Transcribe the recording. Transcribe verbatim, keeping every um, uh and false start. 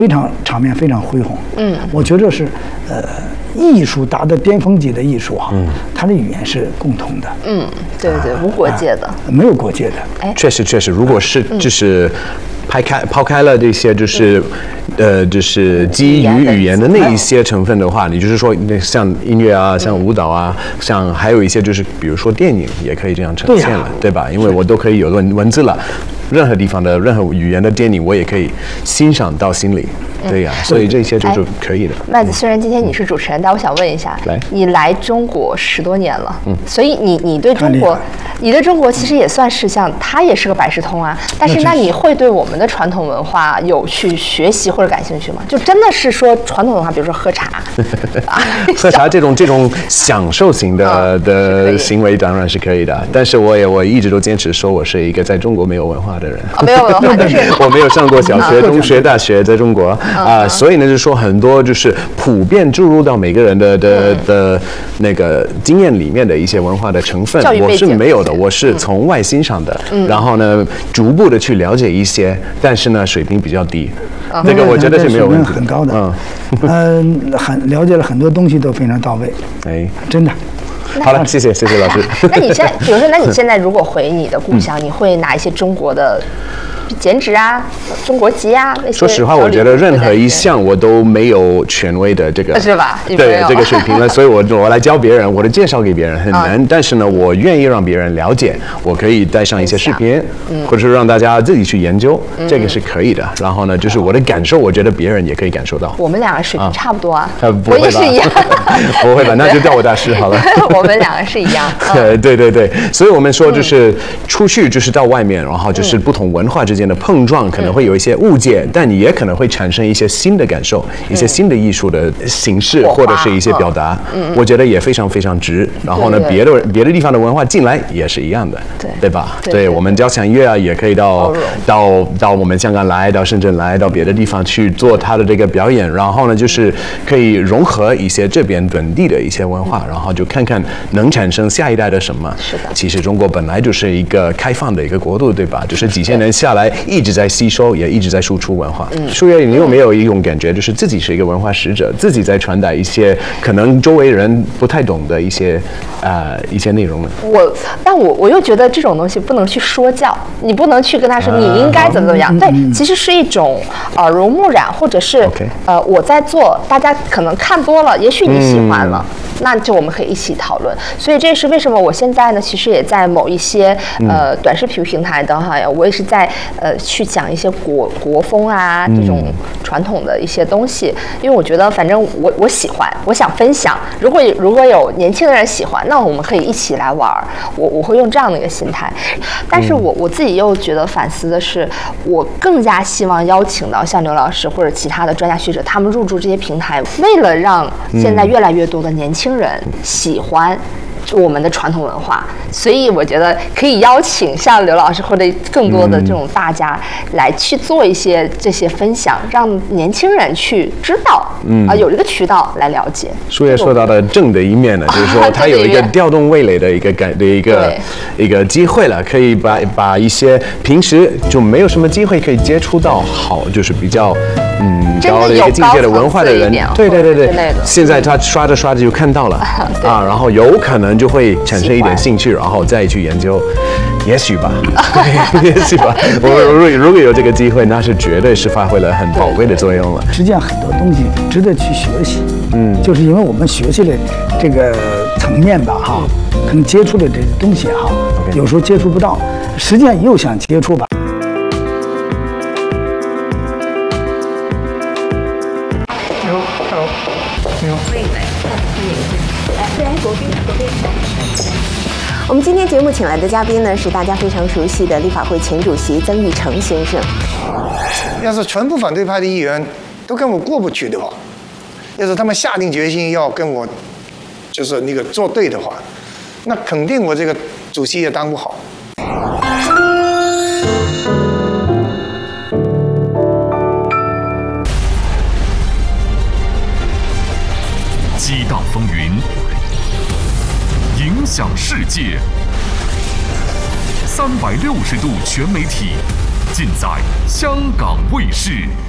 非常场面非常恢宏。 嗯， 我觉得是呃艺术达到巅峰级的艺术哈、啊，嗯，它的语言是共同的。 嗯，对对，无国界的， 啊、没有国界的。 哎，确实确实，如果是就是抛开抛开了这些就是。呃，就是基于语言的那一些成分的话，你就是说，那像音乐啊，像舞蹈啊，像还有一些就是，比如说电影也可以这样呈现了，对吧？因为我都可以有文文字了，任何地方的任何语言的电影，我也可以欣赏到心里，对呀，所以这些就是可以的。 麦子，虽然今天你是主持人，但我想问一下， 来， 你来中国十多年了，嗯，所以你你对中国，你对中国其实也算是像它也是个百事通啊，但是那你会对我们的传统文化有去学习或者感兴趣吗？就真的是说传统文化，比如说喝茶， 喝茶这种这种享受型的的行为当然是可以的，但是我也我一直都坚持说我是一个在中国没有文化的人， 哦、没有文化，就是我没有上过小学、中学、大学，在中国啊、呃，所以呢，就是说很多就是普遍注入到每个人的的的那个经验里面的一些文化的成分，我是没有的，我是从外欣赏的，嗯、然后呢，逐步的去了解一些，但是呢，水平比较低，嗯、这个我觉得是没有问题， 很高的，嗯，嗯、呃，很了解了很多东西都非常到位， 哎， 真的。 好了，谢谢谢谢老师。 那你现在，比如说，那你现在如果回你的故乡，嗯、你会拿一些中国的剪纸啊、中国籍啊那些？ 说实话，我觉得任何一项我都没有权威的这个， 是吧？ 对这个水平了，所以我我来教别人，我的介绍给别人很难，嗯、但是呢，我愿意让别人了解，我可以带上一些视频，嗯、或者是让大家自己去研究，嗯、这个是可以的。然后呢，就是我的感受，我觉得别人也可以感受到。 我们两个水平差不多啊， 啊我也是一样。 不会吧？那就叫我大师好了。 我们两个是一样。 对对对对，所以我们说就是出去就是到外面，然后就是不同文化之间的碰撞，可能会有一些误解，但你也可能会产生一些新的感受，一些新的艺术的形式或者是一些表达。嗯，我觉得也非常非常值。然后呢，别的别的地方的文化进来也是一样的，对对吧？对，我们交响乐啊，也可以到到到我们香港来，到深圳来，到别的地方去做它的这个表演。然后呢，就是可以融合一些这边本地的一些文化，然后就看看能产生下一代的什么？ 是的， 其实中国本来就是一个开放的一个国度，对吧？就是几千年下来一直在吸收，也一直在输出文化。嗯，舒月，你有没有一种感觉，就是自己是一个文化使者，自己在传达一些可能周围人不太懂的一些呃一些内容呢？ 我，但我我又觉得这种东西不能去说教，你不能去跟他说你应该怎么怎么样。对，其实是一种耳濡目染，或者是呃我在做，大家可能看多了，也许你喜欢了。那就我们可以一起讨论，所以这是为什么我现在呢，其实也在某一些呃短视频平台的哈，我也是在呃去讲一些国国风啊这种传统的一些东西，因为我觉得反正我我喜欢，我想分享。如果如果有年轻的人喜欢，那我们可以一起来玩，我我会用这样的一个心态。但是我我自己又觉得反思的是，我更加希望邀请到像刘老师或者其他的专家学者，他们入驻这些平台，为了让现在越来越多的年轻人喜欢我们的传统文化，所以我觉得可以邀请像刘老师或者更多的这种大家来去做一些这些分享，让年轻人去知道，嗯啊、呃，有这个渠道来了解。 舒月说到的正的一面呢，就是说它有一个调动味蕾的一个感的一个一个机会了，可以把把一些平时就没有什么机会可以接触到好，就是比较。嗯，高的一个境界的文化的人，对对对对，现在他刷着刷着就看到了啊，然后有可能就会产生一点兴趣，然后再去研究，也许吧，也许吧。我如果如果有这个机会，那是绝对是发挥了很宝贵的作用了。 实际上很多东西值得去学习，嗯，就是因为我们学习的这个层面吧，哈，可能接触的这些东西哈，有时候接触不到，实际上又想接触吧。 我们今天节目请来的嘉宾呢，是大家非常熟悉的立法会前主席曾钰成先生。 要是全部反对派的议员都跟我过不去的话，要是他们下定决心要跟我就是那个作对的话，那肯定我这个主席也当不好。 激荡风云，影响世界，三百六十度全媒体，尽在香港卫视。